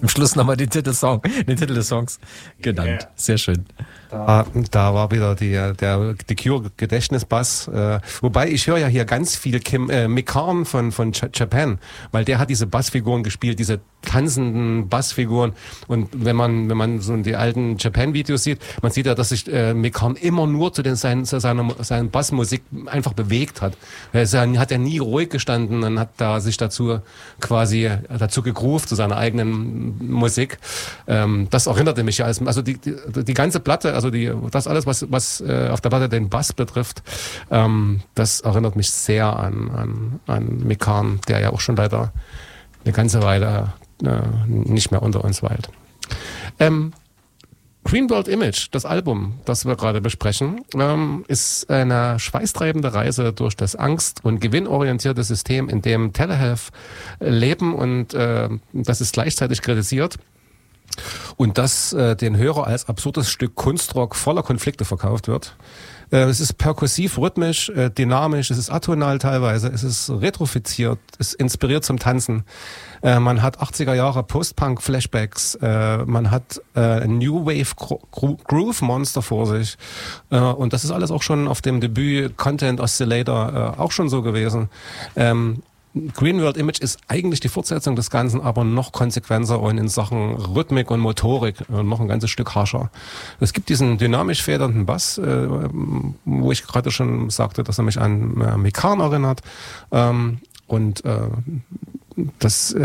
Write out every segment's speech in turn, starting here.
Im Schluss nochmal den Titel des Songs genannt. Yeah. Sehr schön. Da war wieder die Cure Gedächtnisbass. Wobei ich höre ja hier ganz viel Mick Karn von Japan, weil der hat diese Bassfiguren gespielt, diese tanzenden Bassfiguren. Und wenn man so die alten Japan-Videos sieht, man sieht ja, dass sich Mick Karn immer nur zu seiner Bassmusik einfach bewegt hat. Hat er nie ruhig gestanden und hat da sich dazu gegroovt zu seiner eigenen Musik. Das erinnerte mich ja also die ganze Platte, also das alles, was auf der Platte den Bass betrifft, das erinnert mich sehr an Mick Karn, der ja auch schon leider eine ganze Weile nicht mehr unter uns weilt. Green World Image, das Album, das wir gerade besprechen, ist eine schweißtreibende Reise durch das angst- und gewinnorientierte System, in dem Telehealth leben, und das ist gleichzeitig kritisiert und das den Hörer als absurdes Stück Kunstrock voller Konflikte verkauft wird. Es ist perkussiv, rhythmisch, dynamisch, es ist atonal teilweise, es ist retrofiziert, es inspiriert zum Tanzen. Man hat 80er Jahre Post-Punk-Flashbacks, man hat New Wave Groove Monster vor sich, und das ist alles auch schon auf dem Debüt Content Oscillator auch schon so gewesen. Green World Image ist eigentlich die Fortsetzung des Ganzen, aber noch konsequenter und in Sachen Rhythmik und Motorik noch ein ganzes Stück harscher. Es gibt diesen dynamisch federnden Bass, wo ich gerade schon sagte, dass er mich an Mick Karn erinnert. Und das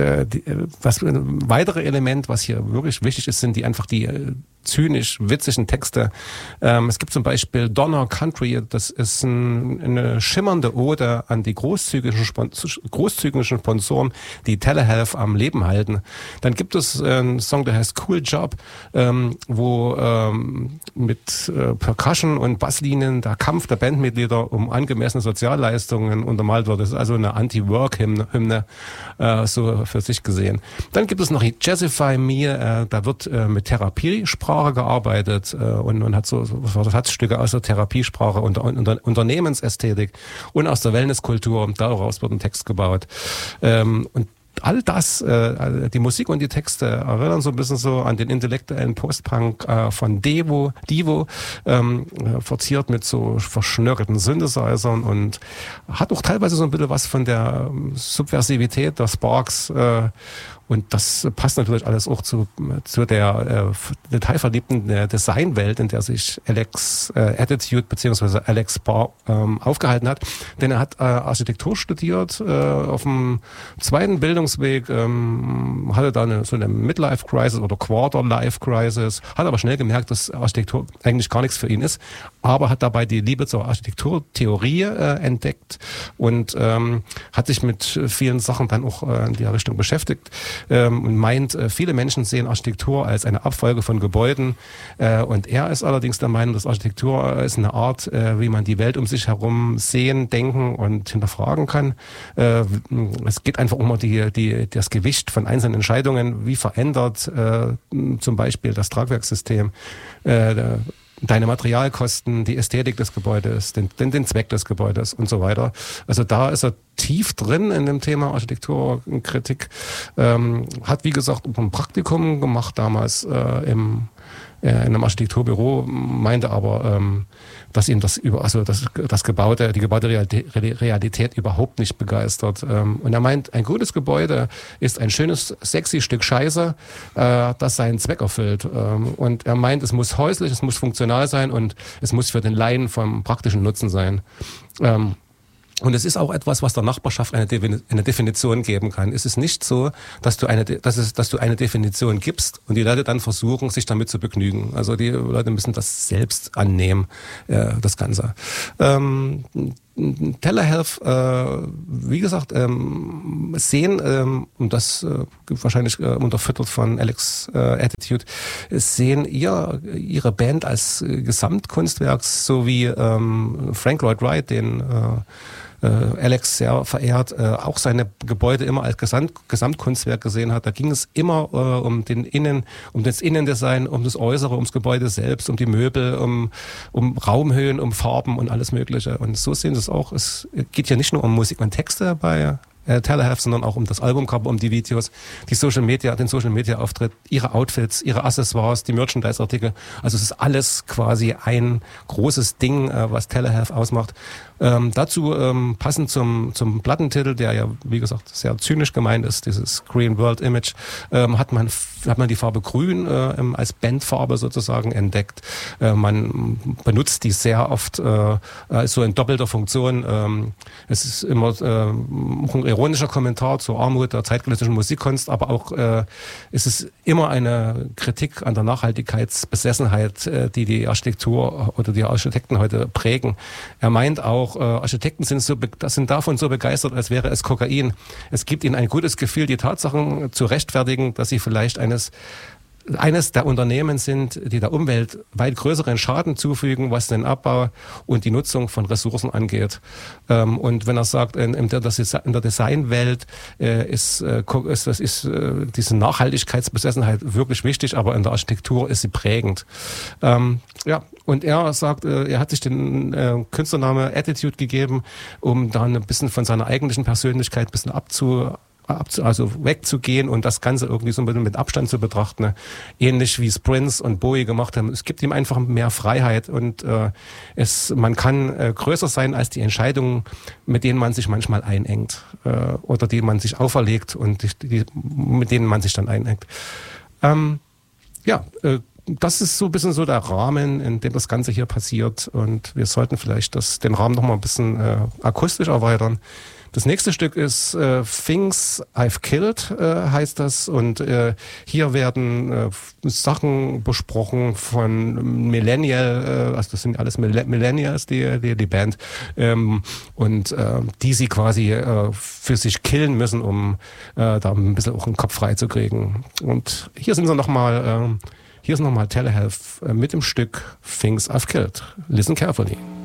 weitere Element, was hier wirklich wichtig ist, sind die zynisch witzigen Texte. Es gibt zum Beispiel Donner Country, das ist eine schimmernde Ode an die großzügigen Sponsoren, die Telehealth am Leben halten. Dann gibt es einen Song, der heißt Cool Job, wo mit Percussion und Basslinien der Kampf der Bandmitglieder um angemessene Sozialleistungen untermalt wird. Das ist also eine Anti-Work-Hymne, so für sich gesehen. Dann gibt es noch Jazzify Me, da wird mit Therapiesprache gearbeitet und man hat so Versatzstücke aus der Therapiesprache und Unternehmensästhetik und aus der Wellnesskultur. Daraus wird ein Text gebaut. Und all das, die Musik und die Texte erinnern so ein bisschen so an den intellektuellen Post-Punk von Divo, verziert mit so verschnörkelten Synthesizern und hat auch teilweise so ein bisschen was von der Subversivität der Sparks. Und das passt natürlich alles auch zu der detailverliebten Designwelt, in der sich Alex Attitude bzw. Alex Barr aufgehalten hat. Denn er hat Architektur studiert, auf dem zweiten Bildungsweg hatte da so eine Midlife-Crisis oder Quarter-Life-Crisis, hat aber schnell gemerkt, dass Architektur eigentlich gar nichts für ihn ist, aber hat dabei die Liebe zur Architekturtheorie entdeckt und hat sich mit vielen Sachen dann auch in die Richtung beschäftigt. Und meint, viele Menschen sehen Architektur als eine Abfolge von Gebäuden, und er ist allerdings der Meinung, dass Architektur ist eine Art, wie man die Welt um sich herum sehen, denken und hinterfragen kann. Es geht einfach um das Gewicht von einzelnen Entscheidungen, wie verändert zum Beispiel das Tragwerkssystem deine Materialkosten, die Ästhetik des Gebäudes, den Zweck des Gebäudes und so weiter. Also da ist er tief drin in dem Thema Architekturkritik. Hat, wie gesagt, ein Praktikum gemacht damals in einem Architekturbüro, meinte aber, dass ihn die gebaute Realität überhaupt nicht begeistert. Und er meint, ein gutes Gebäude ist ein schönes, sexy Stück Scheiße, das seinen Zweck erfüllt. Und er meint, es muss häuslich, es muss funktional sein und es muss für den Laien vom praktischen Nutzen sein. Und es ist auch etwas, was der Nachbarschaft eine Definition geben kann. Es ist nicht so, dass du eine Definition gibst und die Leute dann versuchen, sich damit zu begnügen. Also die Leute müssen das selbst annehmen, das Ganze. Telehealth, wie gesagt, sehen, und das wahrscheinlich unterfüttert von Alex Attitude, sehen ihre Band als Gesamtkunstwerk, so wie Frank Lloyd Wright, den Alex sehr verehrt, auch seine Gebäude immer als Gesamtkunstwerk gesehen hat. Da ging es immer um das Innendesign, um das Äußere, ums Gebäude selbst, um die Möbel, um Raumhöhen, um Farben und alles Mögliche. Und so sehen sie es auch. Es geht ja nicht nur um Musik und Texte bei Telehealth, sondern auch um das Albumcover, um die Videos, den Social Media Auftritt, ihre Outfits, ihre Accessoires, die Merchandise-Artikel. Also es ist alles quasi ein großes Ding, was Telehealth ausmacht. Dazu passend zum Plattentitel, der ja, wie gesagt, sehr zynisch gemeint ist, dieses Green World Image, hat man die Farbe Grün als Bandfarbe sozusagen entdeckt. Man benutzt die sehr oft so in doppelter Funktion. Es ist immer ein ironischer Kommentar zur Armut der zeitgenössischen Musikkunst, aber auch es ist immer eine Kritik an der Nachhaltigkeitsbesessenheit, die Architektur oder die Architekten heute prägen. Er meint auch, Architekten sind davon so begeistert, als wäre es Kokain. Es gibt ihnen ein gutes Gefühl, die Tatsachen zu rechtfertigen, dass sie vielleicht eines der Unternehmen sind, die der Umwelt weit größeren Schaden zufügen, was den Abbau und die Nutzung von Ressourcen angeht. Und wenn er sagt, in der Designwelt ist diese Nachhaltigkeitsbesessenheit wirklich wichtig, aber in der Architektur ist sie prägend. Und er sagt, er hat sich den Künstlername Attitude gegeben, um dann ein bisschen von seiner eigentlichen Persönlichkeit ein bisschen also wegzugehen und das Ganze irgendwie so ein bisschen mit Abstand zu betrachten. Ne? Ähnlich wie es Prince und Bowie gemacht haben. Es gibt ihm einfach mehr Freiheit und man kann größer sein als die Entscheidungen, mit denen man sich manchmal einengt oder die man sich auferlegt und mit denen man sich dann einengt. Das ist so ein bisschen so der Rahmen, in dem das Ganze hier passiert und wir sollten vielleicht den Rahmen noch mal ein bisschen akustisch erweitern. Das nächste Stück ist Things I've Killed, heißt das. Und hier werden Sachen besprochen von Millennial, also das sind alles Millennials, die Band, und die sie quasi für sich killen müssen, um da ein bisschen auch den Kopf frei zu kriegen. Und hier sind sie nochmal, Telehealth mit dem Stück Things I've Killed. Listen carefully.